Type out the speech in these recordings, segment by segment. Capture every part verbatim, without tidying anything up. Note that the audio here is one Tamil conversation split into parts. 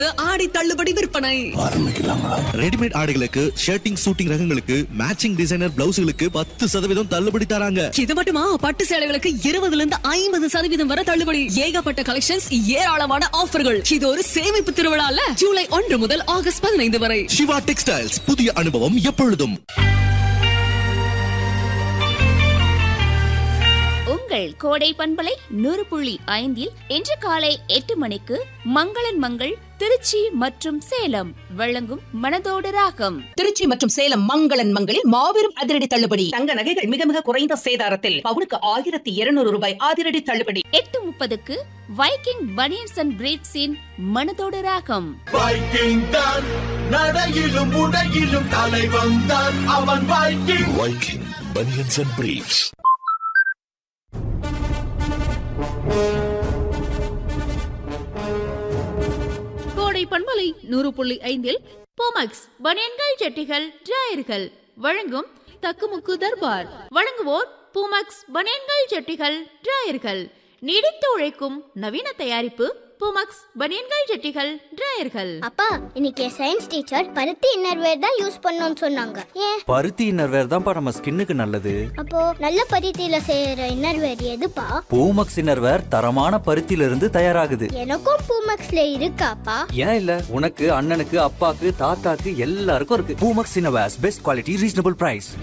ஆடி தள்ளுபடி விற்பனை ஆரம்பிக்கலாங்களா? ரெடிமேட் ஆடைகளுக்கு ஷர்ட்டிங் சூட்டிங் ரகங்களுக்கு மேட்சிங் டிசைனர் பிளவுஸ்களுக்கு பத்து சதவீதம் தள்ளுபடி தராங்க. இது மட்டுமா, பட்டு சேலைகளுக்கு இருபதுல இருந்து ஐம்பது சதவீதம் வரை தள்ளுபடி. ஏகப்பட்ட கலெக்ஷன்ஸ், ஏராளமான ஆஃபர்கள். இது ஒரு சேமிப்பு திருவிழால ஜூலை ஒன்று முதல் ஆகஸ்ட் பதினைந்து வரை. சிவா டெக்ஸ்டைல்ஸ், புதிய அனுபவம் எப்பொழுதும். உங்கள் கோடை பண்பலை நூறு புள்ளி ஐந்தில் இன்று காலை எட்டு மணிக்கு மங்களன் மங்கள் திருச்சி மற்றும் சேலம் வழங்கும் மனதோடு ராகம். திருச்சி மற்றும் சேலம் மங்களன் மங்களில் மாபெரும் அதிரடி தள்ளுபடி. தங்க நகைகள் மிக மிக குறைந்த சேதாரத்தில் பவுனுக்கு ஆயிரத்தி இருநூறு ரூபாய் அதிரடி தள்ளுபடி. எட்டு முப்பதுக்கு வைக்கிங் பனியன்ஸ் அண்ட் பிரீட்ஸின் மனதோடு ராகம். வைக்கிங் தான் நடையிலும் உடையிலும் தலைவன் தான் அவன். Viking Viking banians and breeds. கோடை பண்பலை நூறு புள்ளி ஐந்தில் போமக்ஸ் பனியன்கள் ஜட்டிகள் டிராயர்கள் வழங்கும் தக்குமுக்கு தர்பார். வழங்குவோர் பூமக்ஸ் பனியன்கள் ஜட்டிகள் டிராயர்கள். நீடித்து உழைக்கும் நவீன தயாரிப்பு பூமக்ஸ் பனியன்கள் ஜட்டிகள் டிராயர்கள். அப்பா, இன்னைக்கு சயின்ஸ் டீச்சர் பருத்தி இன்னர்வேர் தான் யூஸ் பண்ணணும்னு சொன்னாங்க. ஏன்? பருத்தி இன்னர்வேர் தான்ப்பா நம்ம ஸ்கின்னுக்கு நல்லது. அப்போ நல்ல பருத்தியில செய்யற இன்னர்வேர் எதுப்பா? பூமக்ஸ் இன்னர்வேர் தரமான பருத்தியில இருந்து தயாராகுது. எனக்கும் பூமக்ஸ்ல இருக்காப்பா? ஏன் இல்ல, உனக்கு அண்ணனுக்கு அப்பாக்கு தாத்தாக்கு எல்லாருக்கும் இருக்கு. Poomex innerwears, best quality, reasonable price.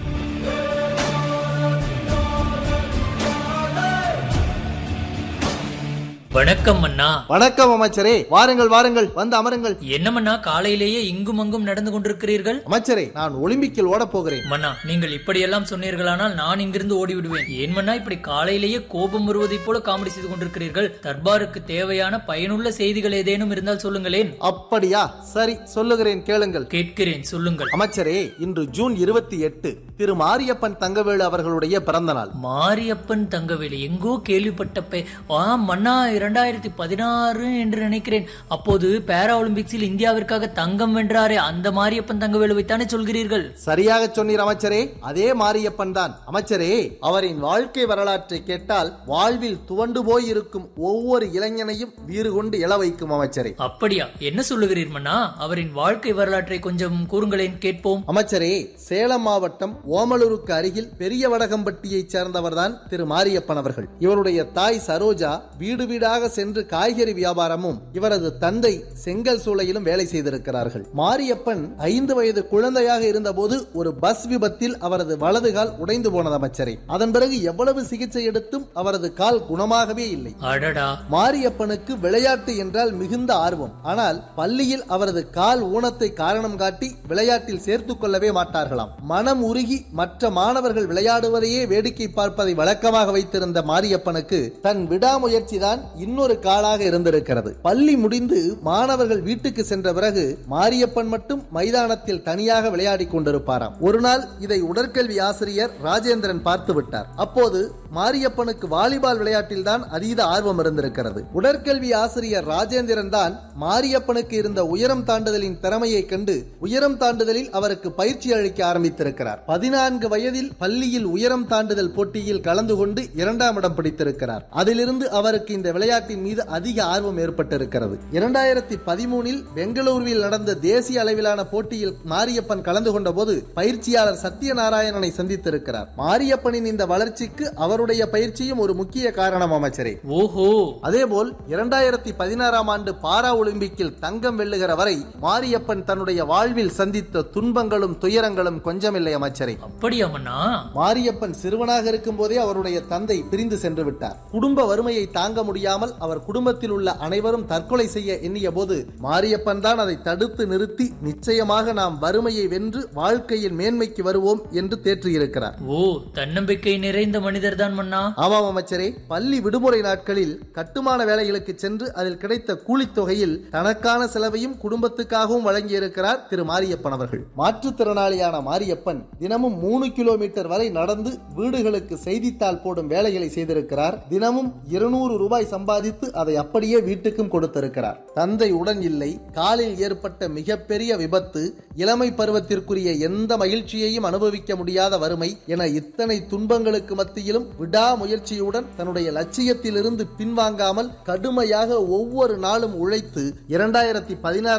வணக்கம் அண்ணா. வணக்கம் அமைச்சரே, வாருங்கள் வாருங்கள், வந்து அமருங்கள். என்ன மன்னா, காலையிலேயே இங்கும் அங்கும் நடந்து கொண்டிருக்கிறீர்கள்? அமைச்சரே, நான் ஒலிம்பிக்கில் ஓட போகிறேன். மன்னா, நீங்கள் இப்படியெல்லாம் சொன்னீர்களானால் நான் இங்கிருந்து ஓடி விடுவேன். ஏன் மன்னா இப்படி காலையிலேயே கோபம் வருவதை போல காமெடி செய்து கொண்டிருக்கிறீர்கள்? தர்பாருக்கு தேவையான பயனுள்ள செய்திகள் ஏதேனும் இருந்தால் சொல்லுங்களேன். அப்படியா? சரி, சொல்லுகிறேன், கேளுங்கள். கேட்கிறேன், சொல்லுங்கள். அமைச்சரே, இன்று ஜூன் இருபத்தி எட்டு திரு மாரியப்பன் தங்கவேலு அவர்களுடைய பிறந்த நாள். மாரியப்பன் தங்கவேலு எங்கோ கேள்விப்பட்ட பெ ஆ மன்னா, இரண்டாயிரத்தி பதினாறு என்று நினைக்கிறேன். அப்போது பாரா ஒலிம்பிக்ஸில் இந்தியாவிற்காக தங்கம் வென்றாரே, அந்த மாரியப்பன் தங்கவேலுவைத்தானே சொல்கிறீர்கள்? சரியாக சொன்னீர் அமைச்சரே, அதே மாரியப்பன் தான். அமைச்சரே, அவரின் வாழ்க்கை வரலாற்றை கேட்டால் வாழ்வில் துவண்டு போய் இருக்கும் ஒவ்வொரு இளைஞனையும் வீறு கொண்டு எழ வைக்கும். அமைச்சரே, அப்படியா? என்ன சொல்லுகிறீர் மன்னா? அவரின் வாழ்க்கை வரலாற்றை கொஞ்சம் கூறுங்களேன், கேட்போம். அமைச்சரே, சேலம் மாவட்டம் ஓமலூருக்கு அருகில் பெரிய வடகம்பட்டியை சேர்ந்தவர்தான் திரு மாரியப்பன் அவர்கள். இவருடைய தாய் சரோஜா வீடு வீடாக சென்று காய்கறி வியாபாரமும், இவரது தந்தை செங்கல் சூளையிலும் வேலை செய்திருக்கிறார்கள். மாரியப்பன் ஐந்து வயது குழந்தையாக இருந்தபோது ஒரு பஸ் விபத்தில் அவரது வலது கால் உடைந்து போனது. அமைச்சரே, அதன் பிறகு எவ்வளவு சிகிச்சை எடுத்தும் அவரது கால் குணமாகவே இல்லை. அடடா. மாரியப்பனுக்கு விளையாட்டு என்றால் மிகுந்த ஆர்வம். ஆனால் பள்ளியில் அவரது கால் ஊனத்தை காரணம் காட்டி விளையாட்டில் சேர்த்துக் கொள்ளவே மாட்டார்களாம். மனம் உருகி மற்ற மாணவர்கள் விளையாடுவதையே வேடிக்கை பார்ப்பதை வழக்கமாக வைத்திருந்த மாரியப்பனுக்கு தன் விடாமுயற்சி தான் இன்னொரு காலாக இருந்திருக்கிறது. பள்ளி முடிந்து மாணவர்கள் வீட்டுக்கு சென்ற பிறகு மாரியப்பன் மட்டும் மைதானத்தில் தனியாக விளையாடி கொண்டிருப்பாராம். ஒரு நாள் இதை உடற்கல்வி ஆசிரியர் ராஜேந்திரன் பார்த்து விட்டார். அப்போது மாரியப்பனுக்கு வாலிபால் விளையாட்டில் தான் அதீத ஆர்வம் இருந்திருக்கிறது. உடற்கல்வி ஆசிரியர் ராஜேந்திரன் தான் மாரியப்பனுக்கு இருந்த உயரம் தாண்டுதலின் திறமையை கண்டு உயரம் தாண்டுதலில் அவருக்கு பயிற்சி அளிக்க ஆரம்பித்திருக்கிறார். பதினான்கு வயதில் பள்ளியில் உயரம் தாண்டுதல் போட்டியில் கலந்து கொண்டு இரண்டாம் இடம் பிடித்திருக்கிறார். அதிலிருந்து அவருக்கு இந்த விளையாட்டின் மீது அதிக ஆர்வம் ஏற்பட்டிருக்கிறது. இரண்டாயிரத்தி பதிமூனில் பெங்களூருவில் நடந்த தேசிய அளவிலான போட்டியில் மாரியப்பன் கலந்து கொண்ட போது பயிற்சியாளர் சத்யநாராயணனை சந்தித்திருக்கிறார். மாரியப்பனின் இந்த வளர்ச்சிக்கு அவருடைய பயிற்சியும் ஒரு முக்கிய காரணம். அமைச்சரே, ஓஹோ. அதேபோல் இரண்டாயிரத்தி பதினாறாம் ஆண்டு பாரா ஒலிம்பிக்கில் தங்கம் வெல்லுகிற வரை மாரியப்பன் தன்னுடைய வாழ்வில் சந்தித்த துன்பங்களும் துயரங்களும் கொஞ்சமில்லை. அமைச்சரே, அப்படியா மன்னா? மாரியப்பன் சிறுவனாக இருக்கும் போதே அவருடைய தந்தை பிரிந்து சென்று விட்டார். குடும்ப வறுமையை தாங்க முடியாமல் அவர் குடும்பத்தில் உள்ள அனைவரும் தற்கொலை செய்ய எண்ணிய போது மாரியப்பன் தான் அதை தடுத்து நிறுத்தி நிச்சயமாக நாம் வறுமையை வென்று வாழ்க்கையில் மேன்மைக்கு வருவோம் என்று தேற்றியிருக்கிறார். ஓ, தன்னம்பிக்கை நிறைந்த மனிதர் தான் மன்னா. ஆமாம் அமைச்சரே, பள்ளி விடுமுறை நாட்களில் கட்டுமான வேலைகளுக்கு சென்று அதில் கிடைத்த கூலித்தொகையில் தனக்கான செலவையும் குடும்பத்துக்காகவும் வழங்கியிருக்கிறார் திரு மாரியப்பன் அவர்கள். மாற்றுத்திறனாளியான மாரியப்பன் தினமும் மூணு கிலோமீட்டர் வரை நடந்து வீடுகளுக்கு செய்தித்தாள் போடும் வேலைகளை செய்திருக்கிறார். தினமும் இருநூறு ரூபாய் சம்பா சம்பாதித்து அதை அப்படியே வீட்டுக்கும் கொடுத்திருக்கிறார். தந்தை உடன் இல்லை. காலில் ஏற்பட்ட மிகப்பெரிய விபத்து, இளமை பருவத்திற்குரிய எந்த மகிழ்ச்சியையும் அனுபவிக்க முடியாத வறுமை என இத்தனை துன்பங்களுக்கு மத்தியிலும் விடாமுயற்சியுடன் தன்னுடைய லட்சியத்திலிருந்து பின்வாங்காமல் கடுமையாக ஒவ்வொரு நாளும் உழைத்து இரண்டாயிரத்தி பதினாறு